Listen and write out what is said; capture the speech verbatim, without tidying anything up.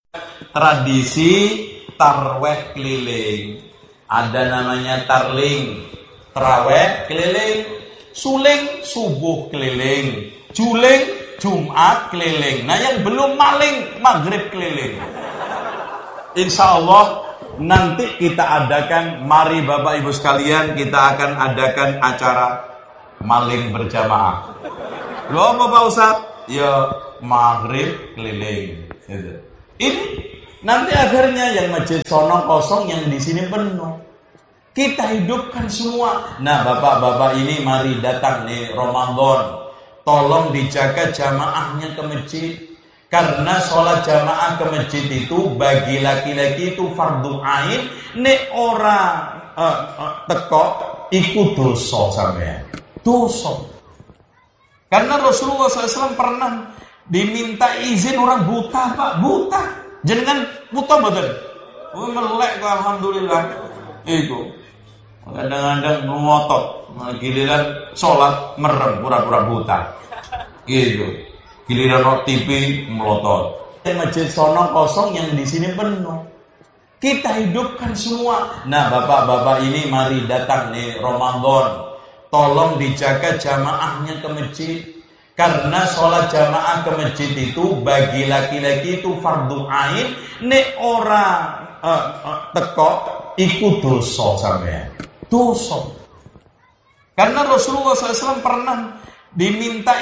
Tradisi tarweh keliling. Ada namanya tarling, taraweh keliling, suling subuh keliling, juling Jumat keliling. Nah yang belum maling maghrib keliling. Insya Allah nanti kita adakan, mari Bapak Ibu sekalian, kita akan adakan acara maling berjamaah. Loh Bapak Ustadz? Ya maghrib keliling. Gitu. Ini nanti akhirnya yang masjid sono kosong, yang di sini penuh. Kita hidupkan semua. Nah bapak-bapak ini mari datang nih Ramadan. Tolong dijaga jamaahnya ke masjid. Karena sholat jamaah ke masjid itu bagi laki-laki itu fardu ain. Nek ora uh, uh, teko iku dosa sampean. Dosa. Karena Rasulullah shallallahu alaihi wasallam pernah diminta izin orang buta, Pak, buta. Jangan buta betul. Oh, melek kok alhamdulillah. Itu. Kadang-kadang ngotot, giliran sholat merem pura-pura buta. Gitu. Giliran no T V melotot. Masjid sono kosong, yang di sini penuh. Kita hidupkan semua. Nah, bapak-bapak ini mari datang nih Ramadan. Tolong dijaga jamaahnya ke masjid. Karena sholat jamaah ke masjid itu bagi laki-laki itu fardu ain. Nek ora uh, uh, teko iku dosa sampean. Dosa. Karena Rasulullah shallallahu alaihi wasallam pernah diminta